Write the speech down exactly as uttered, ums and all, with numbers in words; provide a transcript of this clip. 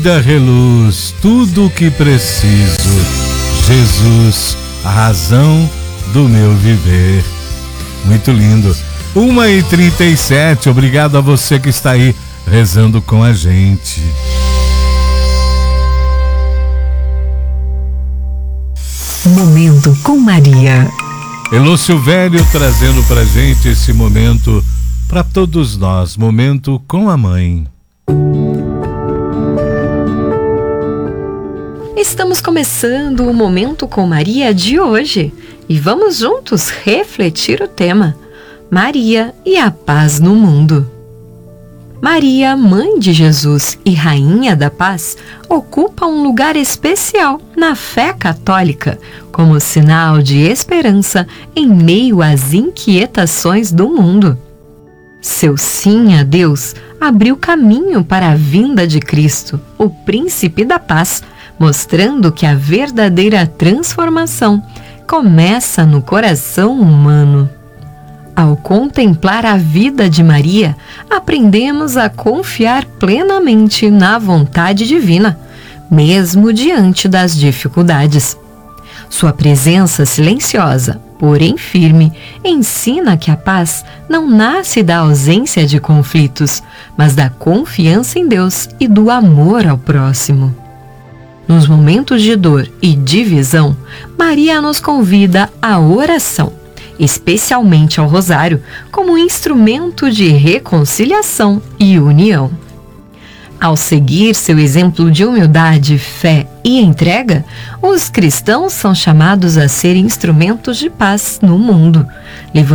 Da Reluz, tudo o que preciso. Jesus, a razão do meu viver. Muito lindo. uma e trinta e sete, obrigado a você que está aí rezando com a gente. Momento com Maria. Elô Silvério trazendo pra gente esse momento, para todos nós, momento com a mãe. Estamos começando o Momento com Maria de hoje e vamos juntos refletir o tema Maria e a paz no mundo. Maria, mãe de Jesus e rainha da paz, ocupa um lugar especial na fé católica, como sinal de esperança em meio às inquietações do mundo. Seu sim a Deus abriu caminho para a vinda de Cristo, o Príncipe da Paz, mostrando que a verdadeira transformação começa no coração humano. Ao contemplar a vida de Maria, aprendemos a confiar plenamente na vontade divina, mesmo diante das dificuldades. Sua presença silenciosa, porém firme, ensina que a paz não nasce da ausência de conflitos, mas da confiança em Deus e do amor ao próximo. Nos momentos de dor e divisão, Maria nos convida à oração, especialmente ao rosário, como instrumento de reconciliação e união. Ao seguir seu exemplo de humildade, fé e entrega, os cristãos são chamados a ser instrumentos de paz no mundo, levando